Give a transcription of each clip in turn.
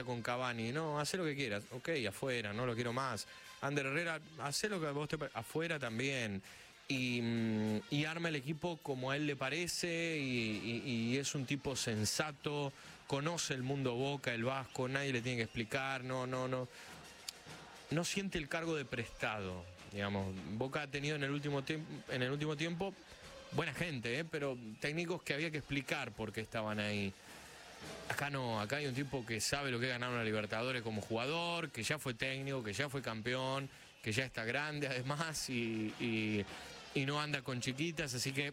con Cavani. No, hacé lo que quieras. Ok, afuera, no lo quiero más. Ander Herrera, hacé lo que a vos te parezca. Afuera también. Y arma el equipo como a él le parece y es un tipo sensato, conoce el mundo Boca, el Vasco, nadie le tiene que explicar, no siente el cargo de prestado, digamos. Boca ha tenido en el último tiempo buena gente, pero técnicos que había que explicar por qué estaban ahí. Acá no, acá hay un tipo que sabe lo que es ganar una Libertadores como jugador, que ya fue técnico, que ya fue campeón, que ya está grande además y no anda con chiquitas, así que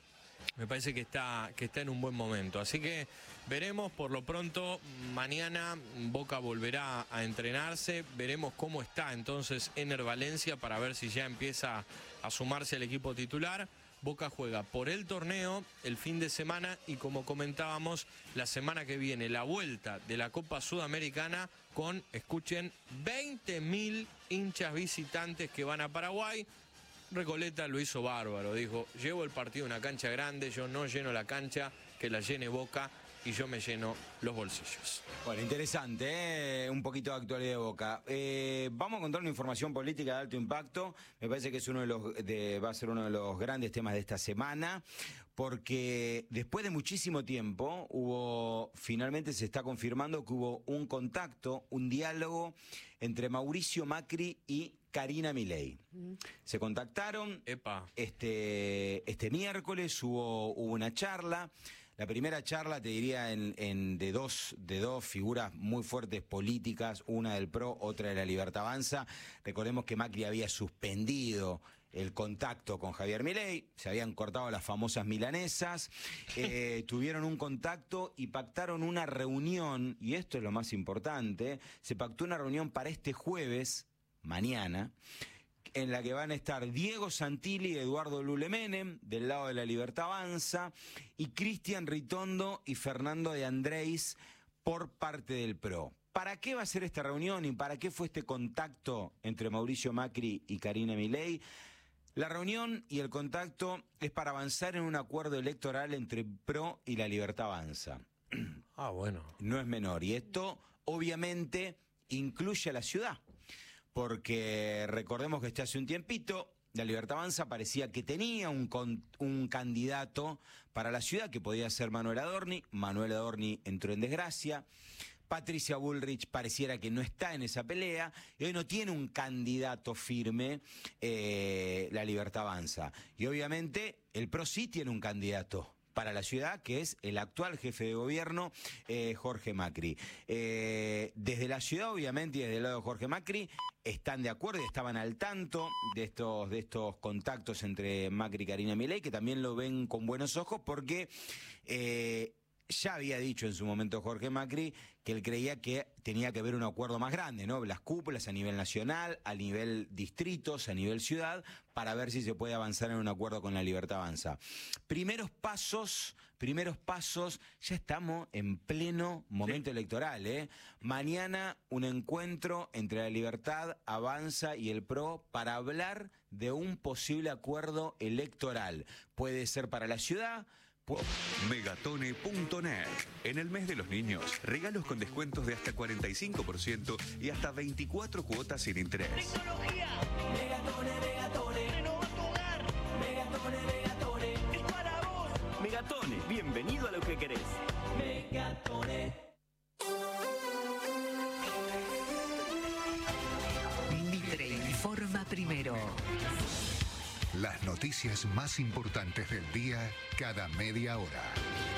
me parece que está en un buen momento. Así que veremos, por lo pronto, mañana Boca volverá a entrenarse, veremos cómo está entonces Ener Valencia para ver si ya empieza a sumarse al equipo titular. Boca juega por el torneo el fin de semana y, como comentábamos, la semana que viene la vuelta de la Copa Sudamericana con, escuchen, 20.000 hinchas visitantes que van a Paraguay. Recoleta lo hizo bárbaro, dijo, llevo el partido a una cancha grande, yo no lleno la cancha, que la llene Boca y yo me lleno los bolsillos. Bueno, interesante, un poquito de actualidad de Boca. Vamos a contar una información política de alto impacto. Me parece que es va a ser uno de los grandes temas de esta semana, porque después de muchísimo tiempo finalmente se está confirmando que hubo un contacto, un diálogo entre Mauricio Macri y Karina Milei. Se contactaron. Este miércoles hubo una charla. La primera charla, te diría, de dos figuras muy fuertes políticas, una del PRO, otra de la Libertad Avanza. Recordemos que Macri había suspendido el contacto con Javier Milei, se habían cortado las famosas milanesas, tuvieron un contacto y pactaron una reunión, y esto es lo más importante, se pactó una reunión para este jueves, mañana, en la que van a estar Diego Santilli y Eduardo Lule Menem, del lado de la Libertad Avanza, y Cristian Ritondo y Fernando de Andrés por parte del PRO. ¿Para qué va a ser esta reunión y para qué fue este contacto entre Mauricio Macri y Karina Milei? La reunión y el contacto es para avanzar en un acuerdo electoral entre PRO y la Libertad Avanza. Ah, bueno. No es menor. Y esto, obviamente, incluye a la ciudad. Porque recordemos que hace un tiempito la Libertad Avanza parecía que tenía un candidato para la ciudad que podía ser Manuel Adorni. Manuel Adorni entró en desgracia. Patricia Bullrich pareciera que no está en esa pelea y hoy no tiene un candidato firme la Libertad Avanza. Y obviamente el PRO sí tiene un candidato para la ciudad, que es el actual jefe de gobierno, Jorge Macri. Desde la ciudad, obviamente, y desde el lado de Jorge Macri, están de acuerdo y estaban al tanto de estos contactos entre Macri y Karina Milei, que también lo ven con buenos ojos porque ya había dicho en su momento Jorge Macri que él creía que tenía que haber un acuerdo más grande, ¿no? Las cúpulas a nivel nacional, a nivel distritos, a nivel ciudad, para ver si se puede avanzar en un acuerdo con la Libertad Avanza. Primeros pasos, ya estamos en pleno momento electoral, ¿eh? Mañana un encuentro entre la Libertad Avanza y el PRO para hablar de un posible acuerdo electoral. Puede ser para la ciudad. Megatone.net. En el mes de los niños, regalos con descuentos de hasta 45% y hasta 24 cuotas sin interés. Tecnología. Megatone. Renova tu hogar. Megatone. Es para vos. Megatone, bienvenido a lo que querés. Megatone. Mitre informa primero. Las noticias más importantes del día cada media hora.